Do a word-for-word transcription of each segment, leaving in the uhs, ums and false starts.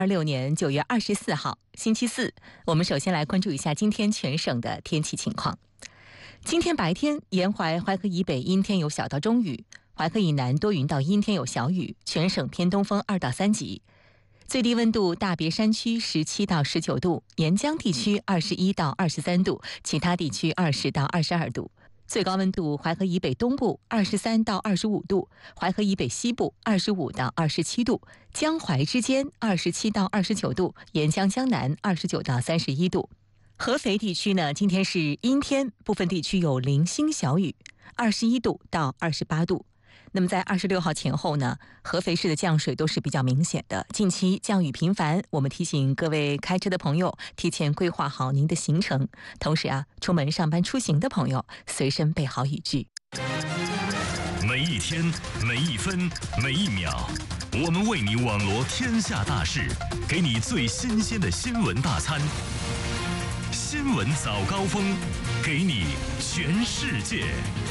二六年九月二十四号，星期四，我们首先来关注一下今天全省的天气情况。今天白天，沿淮淮河以北阴天有小到中雨，淮河以南多云到阴天有小雨，全省偏东风二到三级。最低温度大别山区十七到十九度，沿江地区二十一到二十三度，其他地区二十到二十二度。最高温度淮河以北东部二十三到二十五度，淮河以北西部二十五到二十七度，江淮之间二十七到二十九度，沿江江南二十九到三十一度。合肥地区呢，今天是阴天，部分地区有零星小雨，二十一度到二十八度。那么在二十六号前后呢，合肥市的降水都是比较明显的，近期降雨频繁，我们提醒各位开车的朋友提前规划好您的行程，同时啊，出门上班出行的朋友随身备好雨具。 每一天，每一分，每一秒，我们为你网罗天下大事，给你最新鲜的新闻大餐。新闻早高峰，给你全世界。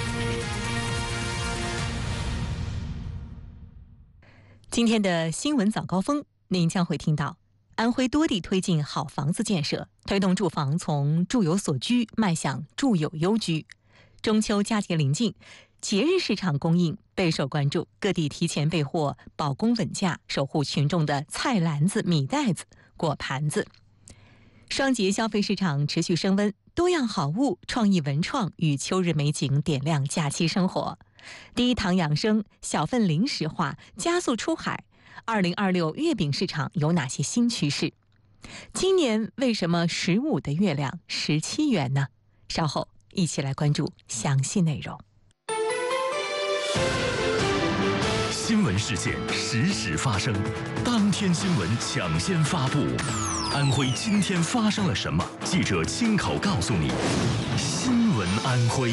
今天的新闻早高峰，您将会听到安徽多地推进好房子建设，推动住房从住有所居迈向住有优居。中秋佳节临近，节日市场供应备受关注，各地提前备货，保供稳价，守护群众的菜篮子、米袋子、果盘子。双节消费市场持续升温，多样好物、创意文创与秋日美景点亮假期生活。低糖养生、小份零食化加速出海。二零二六月饼市场有哪些新趋势？今年为什么十五的月亮十七圆呢？稍后一起来关注详细内容。 新闻事件实时发生，当天新闻抢先发布。安徽今天发生了什么？记者亲口告诉你。新闻安徽。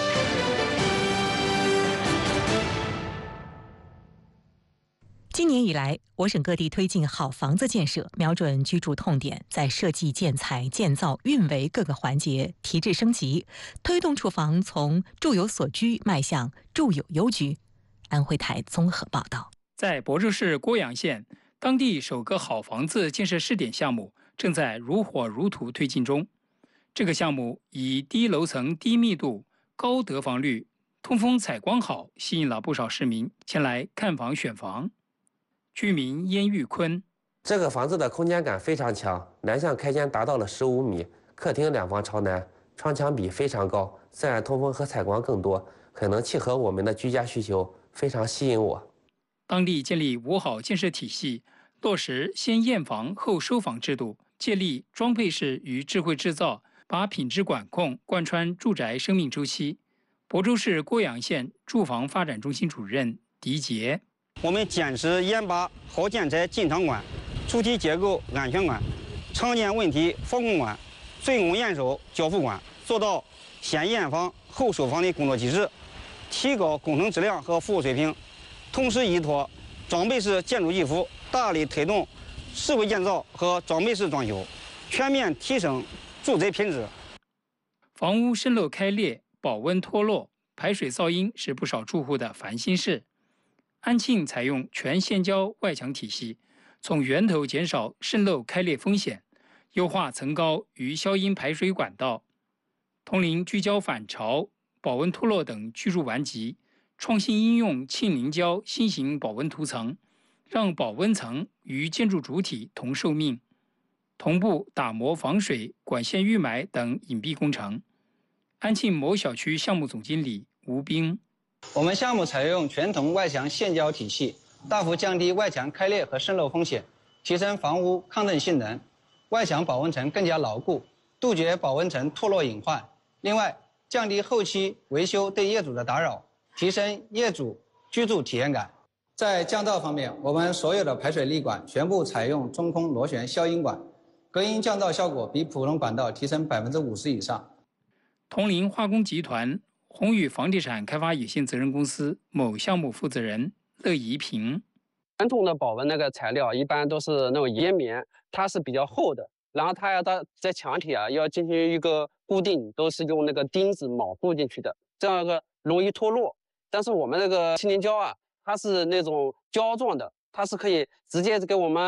今年以来，我省各地推进好房子建设，瞄准居住痛点，在设计、建材、建造、运维各个环节提质升级，推动住房从住有所居迈向住有优居。安徽台综合报道。 在亳州市郭阳县，当地首个好房子建设试点项目正在如火如荼推进中。这个项目以低楼层、低密度、高得房率、通风采光好，吸引了不少市民前来看房选房。居民燕玉坤， 这个房子的空间感非常强，南向开间达到了十五米，客厅两房朝南，窗墙比非常高，自然通风和采光更多，很能契合我们的居家需求，非常吸引我。 当地建立五好建设体系，落实先验房后收房制度，借力装配式与智慧制造，把品质管控贯穿住宅生命周期。亳州市郭阳县住房发展中心主任狄杰。 我们坚持严把好建材进场管、主体结构安全管、常见问题防控管、竣工验收交付管，做到先验房后收房的工作机制，提高工程质量和服务水平。同时依托装备式建筑技术，大力推动智慧建造和装备式装修，全面提升住宅品质。 房屋渗漏开裂、保温脱落、排水噪音是不少住户的烦心事。安庆采用全现胶外墙体系，从源头减少渗漏开裂风险，优化层高与消音排水管道。铜陵聚焦反潮、保温脱落等居住顽疾，创新应用沁凝胶新型保温涂层，让保温层与建筑主体同寿命。同步打磨防水、管线预埋等隐蔽工程。安庆某小区项目总经理吴兵。 我们项目采用全铜外墙现胶体系，大幅降低外墙开裂和渗漏风险，提升房屋抗震性能，外墙保温层更加牢固，杜绝保温层脱落隐患。另外，降低后期维修对业主的打扰，提升业主居住体验感。在降噪方面，我们所有的排水立管全部采用中空螺旋消音管，隔音降噪效果比普通管道提升百分之五十以上。 铜陵化工集团宏宇房地产开发有限责任公司某项目负责人乐怡平。 传统的保温那个材料一般都是那种岩棉，它是比较厚的，然后它要到在墙体啊要进行一个固定，都是用那个钉子铆固进去的，这样一个容易脱落。但是我们那个沁凝胶啊，它是那种胶状的，它是可以直接给我们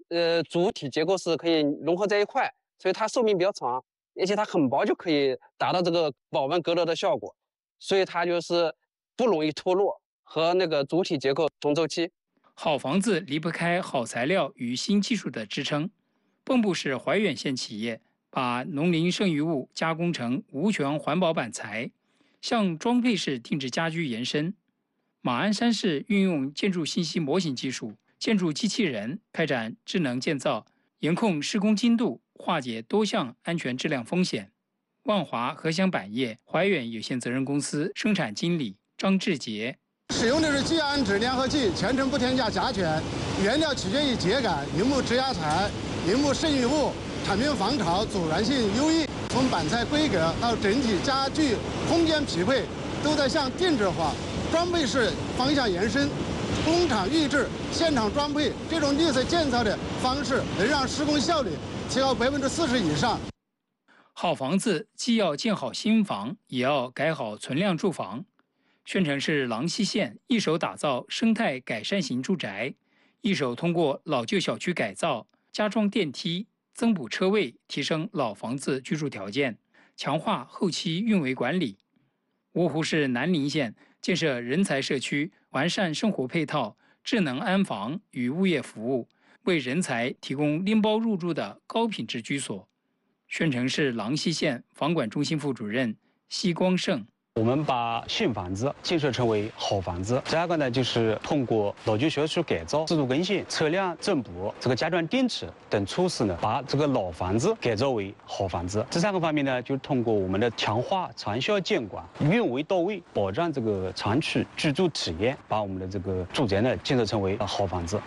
呃主体结构是可以融合在一块，所以它寿命比较长，而且它很薄就可以达到这个保温隔热的效果，所以它就是不容易脱落和那个主体结构同周期。 好房子离不开好材料与新技术的支撑。蚌埠市怀远县企业把农林剩余物加工成无醛环保板材，向装配式定制家居延伸。马鞍山市运用建筑信息模型技术、建筑机器人开展智能建造，严控施工精度，化解多项安全质量风险。万华合享板业怀远有限责任公司生产经理张志杰。 使用的是聚氨酯粘合剂，全程不添加甲醛，原料取决于秸秆、银木植压材、银木渗余物，产品防潮、阻燃性优异。从板材规格到整体家具空间匹配，都在向定制化、装备式方向延伸。工厂预制、现场装配这种绿色建造的方式，能让施工效率提高百分之四十以上。 好房子既要建好新房，也要改好存量住房。宣城市郎溪县一手打造生态改善型住宅，一手通过老旧小区改造、加装电梯、增补车位，提升老房子居住条件，强化后期运维管理。芜湖市南宁县建设人才社区，完善生活配套、智能安防与物业服务，为人才提供拎包入住的高品质居所。宣城市郎溪县房管中心副主任奚光胜。 我们把新房子建设成为好房子。第二个呢，就是通过老旧小区改造、制度更新、车辆增补、这个加装电池等措施呢，把这个老房子改造为好房子。第三个方面呢，就是通过我们的强化长效监管、运维到位，保障这个长期居住体验，把我们的这个住宅呢建设成为好房子。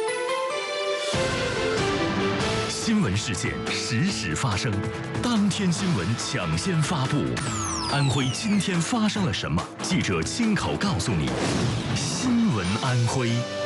新闻事件实时发生，当天新闻抢先发布。安徽今天发生了什么？记者亲口告诉你。新闻安徽。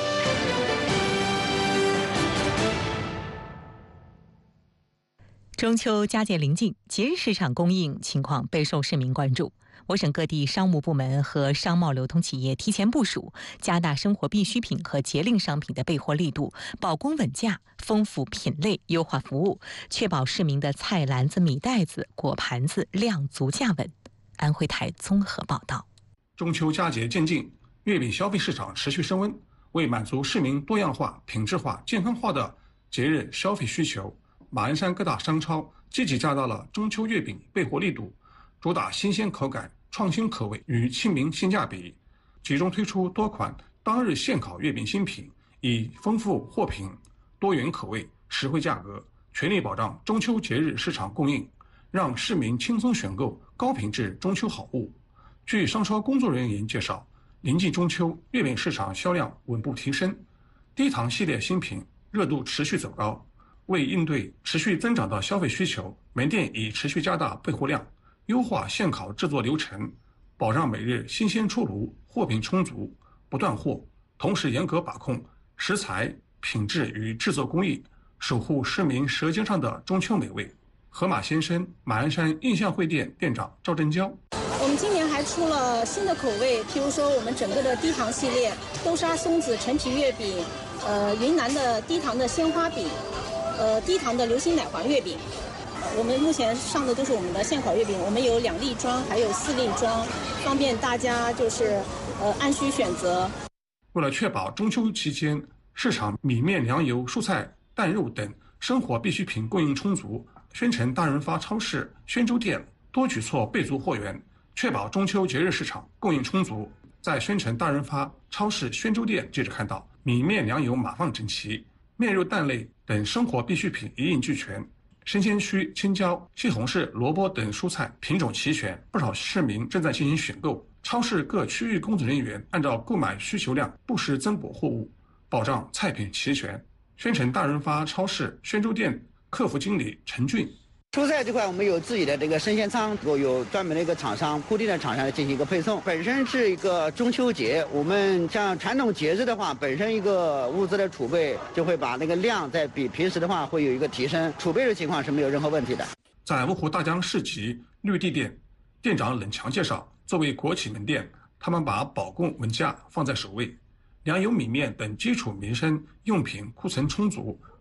中秋佳节临近，节日市场供应情况备受市民关注。我省各地商务部门和商贸流通企业提前部署，加大生活必需品和节令商品的备货力度，保供稳价，丰富品类，优化服务，确保市民的菜篮子、米袋子、果盘子量足价稳。安徽台综合报道。 中秋佳节渐近，月饼消费市场持续升温。为满足市民多样化、品质化、健康化的节日消费需求，马鞍山各大商超积极加大了中秋月饼备货力度，主打新鲜口感、创新口味与亲民性价比，集中推出多款当日现烤月饼新品，以丰富货品、多元口味、实惠价格，全力保障中秋节日市场供应，让市民轻松选购高品质中秋好物。据商超工作人员介绍，临近中秋，月饼市场销量稳步提升，低糖系列新品热度持续走高。为应对持续增长的消费需求，门店已持续加大备货量，优化现烤制作流程，保障每日新鲜出炉，货品充足，不断货。同时严格把控食材、品质与制作工艺，守护市民舌尖上的中秋美味。河马先生马鞍山印象汇店店长赵振娇。 我们今年还出了新的口味，譬如说我们整个的低糖系列，豆沙松子陈皮月饼，呃，云南的低糖的鲜花饼，呃，低糖的流心奶黄月饼。我们目前上的都是我们的现烤月饼，我们有两粒装，还有四粒装，方便大家就是呃按需选择。 为了确保中秋期间市场米面粮油、蔬菜、蛋肉等生活必需品供应充足，宣城大润发超市、宣州店多举措备足货源，确保中秋节日市场供应充足。在宣城大润发超市宣州店，记者看到米面粮油码放整齐，面肉蛋类等生活必需品一应俱全，生鲜区青椒、西红柿、萝卜等蔬菜品种齐全，不少市民正在进行选购。超市各区域工作人员按照购买需求量不时增补货物，保障菜品齐全。宣城大润发超市宣州店客服经理陈俊。 蔬菜这块我们有自己的这个生鲜仓，有专门的一个厂商，固定的厂商进行一个配送。本身是一个中秋节，我们像传统节日的话，本身一个物资的储备就会把那个量在比平时的话会有一个提升，储备的情况是没有任何问题的。 在芜湖大江市集绿地店，店长冷强介绍，作为国企门店，他们把保供稳价放在首位，粮油米面等基础民生用品库存充足，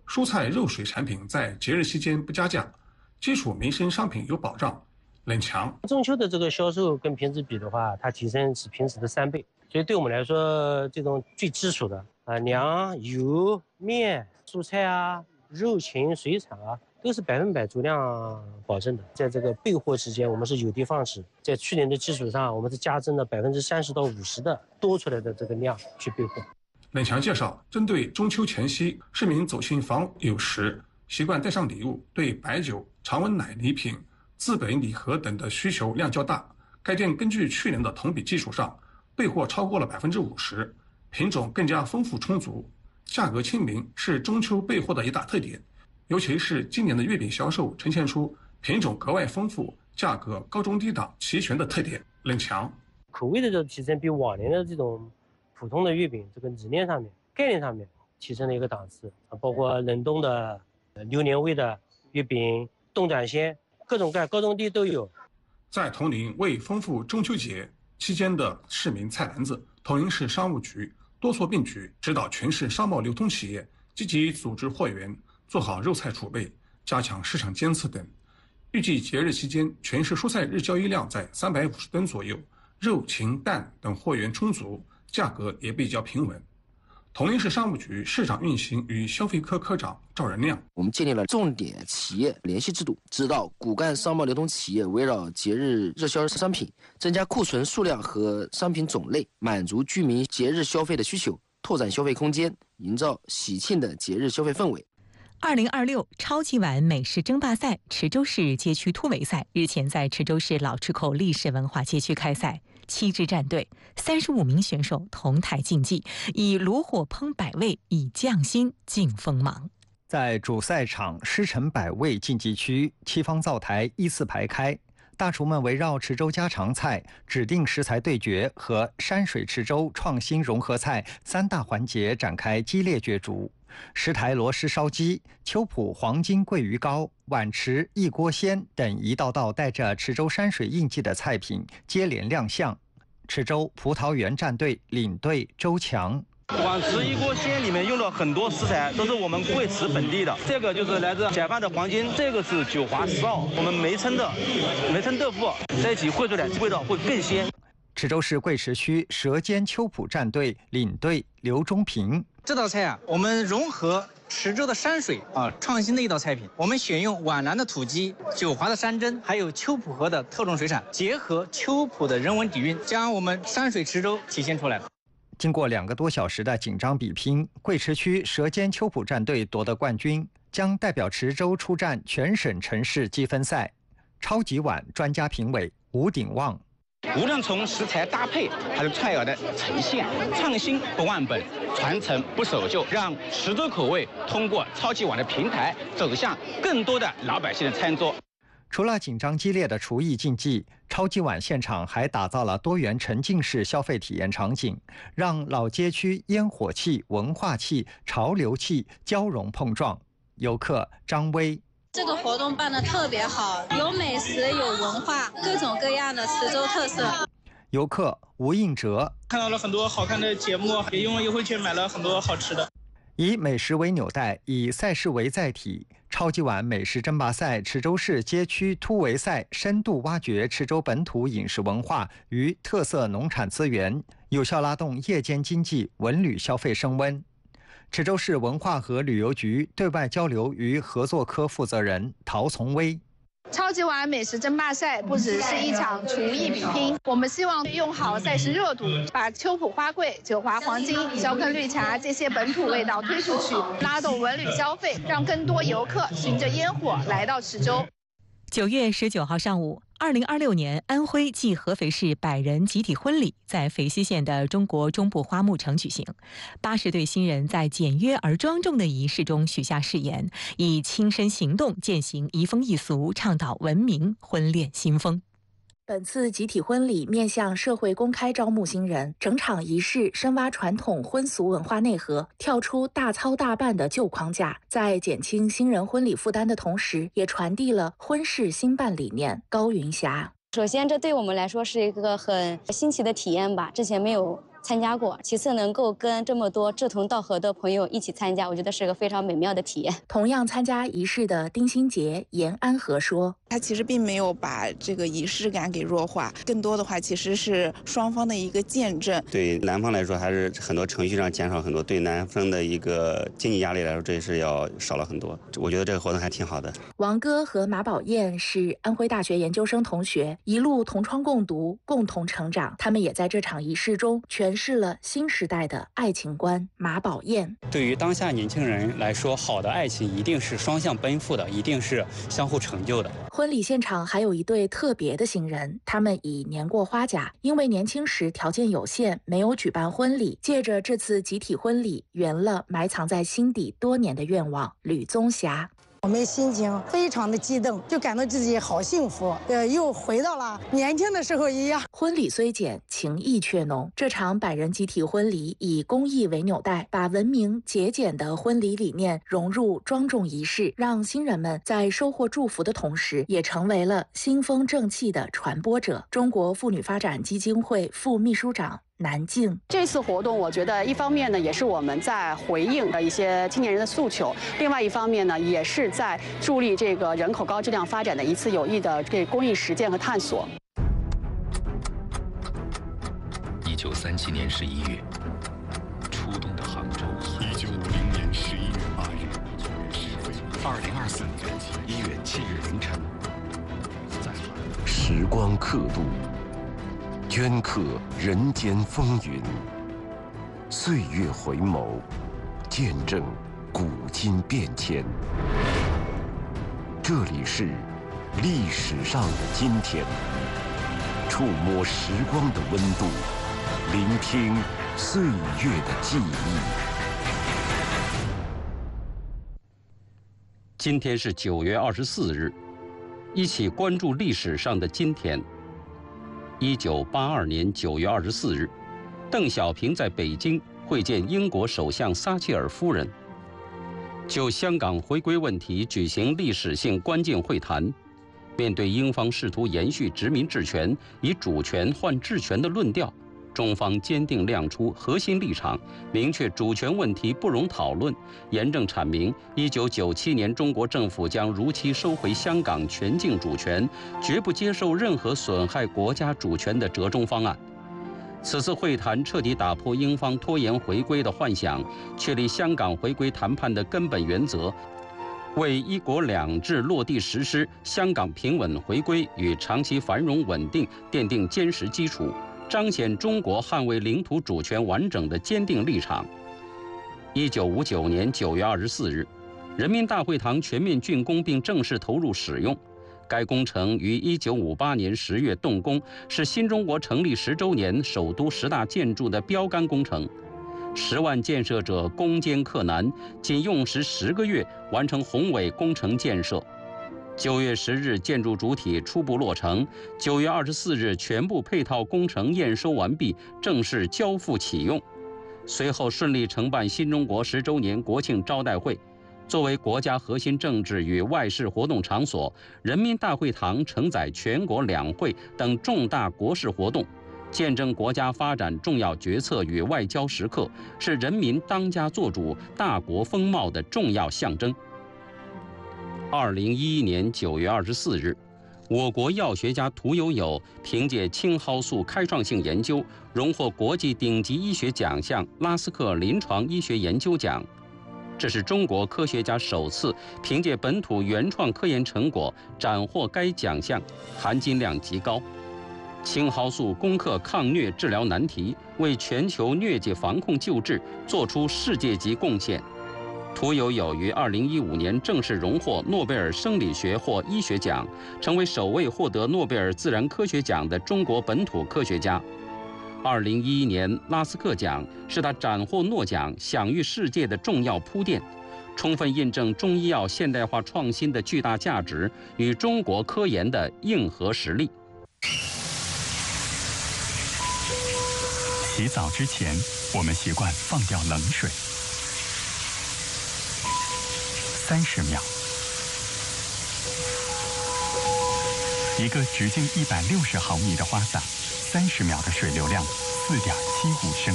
蔬菜肉水产品在节日期间不加价，基础民生商品有保障。冷强， 中秋的这个销售跟平时比的话，它提升是平时的三倍，所以对我们来说，这种最基础的啊粮、油、面、蔬菜啊、肉禽、水产啊，都是百分百足量保证的。在这个备货期间，我们是有的放矢，在去年的基础上，我们是加增了百分之三十到五十的多出来的这个量去备货。 冷强介绍，针对中秋前夕市民走亲访友时习惯带上礼物，对白酒、常温奶礼品、自备礼盒等的需求量较大。该店根据去年的同比基础上，备货超过了百分之五十，品种更加丰富充足，价格亲民是中秋备货的一大特点。尤其是今年的月饼销售呈现出品种格外丰富、价格高中低档齐全的特点。冷强， 口味的这个提升比往年的这种普通的月饼这个理念上面、概念上面提升了一个档次啊，包括冷冻的、榴莲味的月饼、冻盏鲜，各种各高中低都有。 在铜陵为丰富中秋节期间的市民菜篮子，铜陵市商务局多措并举，指导全市商贸流通企业积极组织货源，做好肉菜储备，加强市场监测等。预计节日期间，全市蔬菜日交易量在三百五十吨左右，肉、禽、蛋等货源充足，价格也比较平稳。铜陵市商务局市场运行与消费科科长赵仁亮， 我们建立了重点企业联系制度，指导骨干商贸流通企业围绕节日热销商品，增加库存数量和商品种类，满足居民节日消费的需求，拓展消费空间，营造喜庆的节日消费氛围。 二零二六超级碗美食争霸赛池州市街区突围赛日前在池州市老池口历史文化街区开赛。七支战队，三十五名选手同台竞技，以炉火烹百味，以匠心尽锋芒。 在主赛场师承百味竞技区，七方灶台依次排开，大厨们围绕池州家常菜、指定食材对决和山水池州创新融合菜三大环节展开激烈角逐。十台螺蛳烧鸡、秋浦黄金桂鱼糕、碗池一锅鲜等一道道带着池州山水印记的菜品接连亮相。池州葡萄园战队领队周强， 碗池一锅鲜里面用了很多食材，都是我们贵池本地的。这个就是来自解放的黄金，这个是九华十澳，我们梅村的梅村豆腐在一起烩出来，味道会更鲜。 池州市贵池区舌尖秋浦战队领队刘忠平， 这道菜啊，我们融合池州的山水啊，创新的一道菜品。我们选用皖南的土鸡、九华的山珍，还有秋浦河的特种水产，结合秋浦的人文底蕴，将我们山水池州体现出来了。 经过两个多小时的紧张比拼，贵池区舌尖秋浦战队夺得冠军，将代表池州出战全省城市积分赛。超级碗专家评委吴鼎旺， 无论从食材搭配还是菜肴的呈现，创新不忘本，传承不守旧，让池州口味通过超级碗的平台走向更多的老百姓的餐桌。 除了紧张激烈的厨艺竞技，超级碗现场还打造了多元沉浸式消费体验场景，让老街区烟火气、文化气、潮流气交融碰撞。游客张威， 这个活动办得特别好，有美食，有文化，各种各样的池州特色。 游客吴应哲， 看到了很多好看的节目，也用优惠券买了很多好吃的。 以美食为纽带，以赛事为载体，超级碗美食争霸赛池州市街区突围赛深度挖掘池州本土饮食文化与特色农产资源，有效拉动夜间经济、文旅消费升温。池州市文化和旅游局对外交流与合作科负责人陶从威， 超级碗美食争霸赛不只是一场厨艺比拼，我们希望用好赛事热度，把秋浦花桂、九华黄金、小坑绿茶这些本土味道推出去，拉动文旅消费，让更多游客循着烟火来到池州。 九月十九号上午，二零二六年安徽暨合肥市百人集体婚礼在肥西县的中国中部花木城举行。八十对新人在简约而庄重的仪式中许下誓言，以亲身行动践行移风易俗，倡导文明婚恋新风。 本次集体婚礼面向社会公开招募新人，整场仪式深挖传统婚俗文化内核，跳出大操大办的旧框架，在减轻新人婚礼负担的同时，也传递了婚事兴办理念。高云霞， 首先这对我们来说是一个很新奇的体验吧，之前没有参加过，其次能够跟这么多志同道合的朋友一起参加，我觉得是个非常美妙的体验。 同样参加仪式的丁新杰、严安和说， 他其实并没有把这个仪式感给弱化，更多的话其实是双方的一个见证。 对男方来说，还是很多程序上减少很多，对男方的一个经济压力来说，这也是要少了很多。我觉得这个活动还挺好的。 王哥和马宝燕是安徽大学研究生同学，一路同窗共读，共同成长。他们也在这场仪式中诠释了新时代的爱情观。马宝燕， 对于当下年轻人来说，好的爱情一定是双向奔赴的，一定是相互成就的。 婚礼现场还有一对特别的新人，他们已年过花甲，因为年轻时条件有限，没有举办婚礼，借着这次集体婚礼，圆了埋藏在心底多年的愿望。吕宗霞， 我们心情非常的激动，就感到自己好幸福，呃，又回到了年轻的时候一样。 婚礼虽简，情意却浓。这场百人集体婚礼以公益为纽带，把文明节俭的婚礼理念融入庄重仪式，让新人们在收获祝福的同时，也成为了新风正气的传播者。中国妇女发展基金会副秘书长南静， 这次活动，我觉得一方面呢，也是我们在回应的一些青年人的诉求；另外一方面呢，也是在助力这个人口高质量发展的一次有益的这公益实践和探索。 一九三七年十一月，初冬的杭州。一九五零年十一月八日，二零二四年一月七日凌晨，在时光刻度。镌刻人间风云，岁月回眸，见证古今变迁。这里是历史上的今天，触摸时光的温度，聆听岁月的记忆。 今天是九月二十四日，一起关注历史上的今天。一九八二年九月二十四日，邓小平在北京会见英国首相撒切尔夫人，就香港回归问题举行历史性关键会谈。面对英方试图延续殖民治权、以主权换治权的论调，中方坚定亮出核心立场，明确主权问题不容讨论，严正阐明一九九七年中国政府将如期收回香港全境主权，绝不接受任何损害国家主权的折中方案。此次会谈彻底打破英方拖延回归的幻想，确立香港回归谈判的根本原则，为一国两制落地实施、香港平稳回归与长期繁荣稳定奠定坚实基础，彰显中国捍卫领土主权完整的坚定立场。一九五九年九月二十四日，人民大会堂全面竣工并正式投入使用。该工程于一九五八年十月动工，是新中国成立十周年首都十大建筑的标杆工程。十万建设者攻坚克难，仅用时十个月完成宏伟工程建设。九月十日，建筑主体初步落成。九月二十四日，全部配套工程验收完毕，正式交付启用。随后顺利承办新中国十周年国庆招待会。作为国家核心政治与外事活动场所，人民大会堂承载全国两会等重大国事活动，见证国家发展重要决策与外交时刻，是人民当家作主、大国风貌的重要象征。二零一一年九月二十四日，我国药学家屠呦呦凭借青蒿素开创性研究，荣获国际顶级医学奖项拉斯克临床医学研究奖。这是中国科学家首次凭借本土原创科研成果斩获该奖项，含金量极高。青蒿素攻克抗疟治疗难题，为全球疟疾防控救治做出世界级贡献。屠呦呦于二零一五年正式荣获诺贝尔生理学或医学奖，成为首位获得诺贝尔自然科学奖的中国本土科学家。二零一一年拉斯克奖是他斩获诺奖、享誉世界的重要铺垫，充分印证中医药现代化创新的巨大价值与中国科研的硬核实力。 洗澡之前，我们习惯放掉冷水，三十秒，一个直径一百六十毫米的花洒，三十秒的水流量， 四点七五升。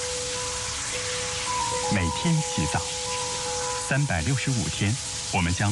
每天洗澡，三百六十五天，我们将